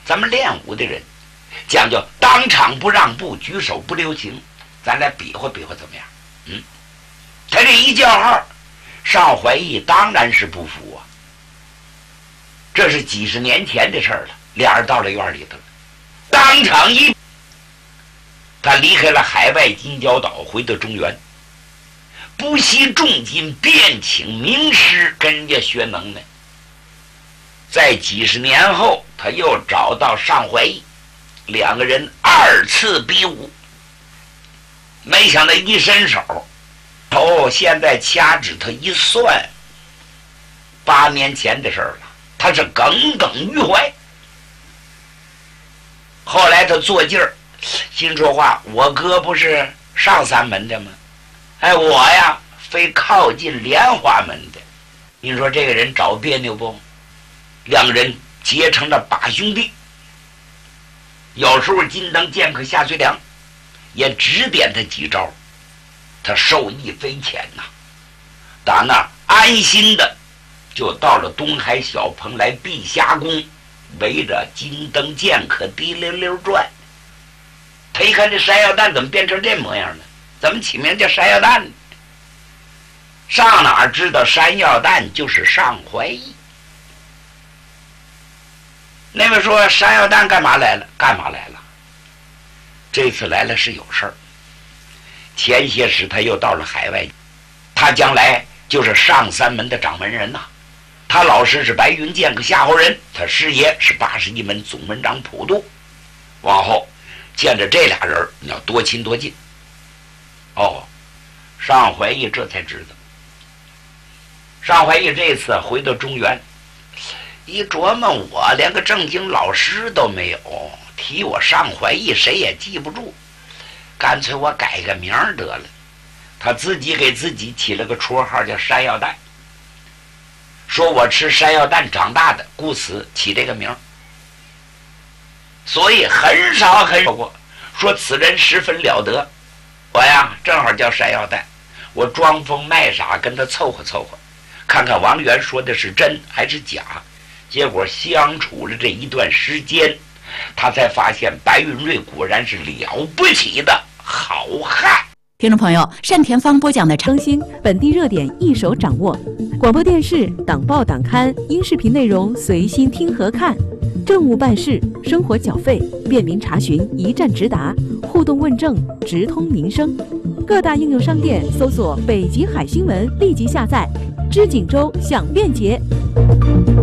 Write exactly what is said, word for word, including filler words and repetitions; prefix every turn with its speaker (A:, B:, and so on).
A: 咱们练武的人讲究当场不让步，举手不留情，咱来比划比划怎么样？嗯，他这一叫号，邵怀义当然是不服啊。这是几十年前的事儿了，俩人到了院里头了，当场一，他离开了海外金角岛，回到中原，不惜重金便请名师跟人家学能耐。在几十年后，他又找到尚怀义，两个人二次比武。没想到一伸手，哦，现在掐指他一算，八年前的事儿了，他是耿耿于怀。后来他坐劲儿，心说话，我哥不是上三门的吗？哎，我呀非靠近莲花门的。你说这个人找别扭不？两个人结成了把兄弟，有时候金灯剑客下水凉也指点他几招，他受益匪浅呐。打那安心的就到了东海小蓬莱碧霞宫，围着金灯剑客滴溜溜转。他一看这山药蛋怎么变成这模样呢？怎么起名叫山药蛋呢？上哪儿知道山药蛋就是尚怀义。那位说山药蛋干嘛来了？干嘛来了？这次来了是有事儿。前些时他又到了海外，他将来就是上三门的掌门人呐、啊。他老师是白云剑客夏侯人，他师爷是八十一门总门长普渡。往后见着这俩人，你要多亲多近。哦，尚怀义这才知道。尚怀义这次回到中原，一琢磨，我连个正经老师都没有，提我尚怀义谁也记不住，干脆我改个名儿得了。他自己给自己起了个绰号叫山药蛋，说我吃山药蛋长大的，故此起这个名儿。所以很少很少过说此人十分了得，我呀正好叫山药蛋，我装疯卖傻跟他凑合凑合，看看王源说的是真还是假。结果相处了这一段时间，他才发现白云瑞果然是了不起的好汉。
B: 听众朋友，单田芳播讲的更新本地热点一手掌握，广播电视、党报党刊、音视频内容随心听和看，政务办事、生活缴费便民查询一站直达，互动问政直通民生。各大应用商店搜索北极海新闻，立即下载。知锦州享便捷。